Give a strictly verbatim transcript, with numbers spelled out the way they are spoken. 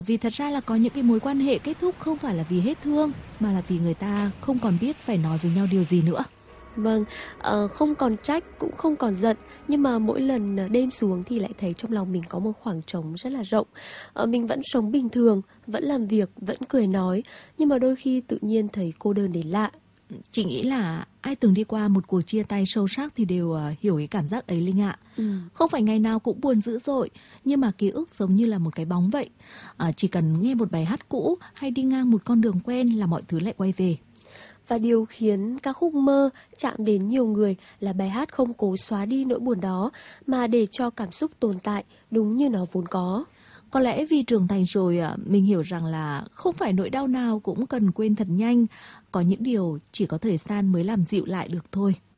Vì thật ra là có những cái mối quan hệ kết thúc không phải là vì hết thương, mà là vì người ta không còn biết phải nói với nhau điều gì nữa. Vâng, ờ, không còn trách cũng không còn giận, nhưng mà mỗi lần đêm xuống thì lại thấy trong lòng mình có một khoảng trống rất là rộng. Ờ, mình vẫn sống bình thường, vẫn làm việc, vẫn cười nói, nhưng mà đôi khi tự nhiên thấy cô đơn đến lạ. Chị nghĩ là ai từng đi qua một cuộc chia tay sâu sắc thì đều uh, hiểu cái cảm giác ấy Linh ạ. Ừ. Không phải ngày nào cũng buồn dữ dội, nhưng mà ký ức giống như là một cái bóng vậy. À, chỉ cần nghe một bài hát cũ hay đi ngang một con đường quen là mọi thứ lại quay về. Và điều khiến ca khúc Mơ chạm đến nhiều người là bài hát không cố xóa đi nỗi buồn đó, mà để cho cảm xúc tồn tại đúng như nó vốn có. Có lẽ vì trưởng thành rồi mình hiểu rằng là không phải nỗi đau nào cũng cần quên thật nhanh. Có những điều chỉ có thời gian mới làm dịu lại được thôi.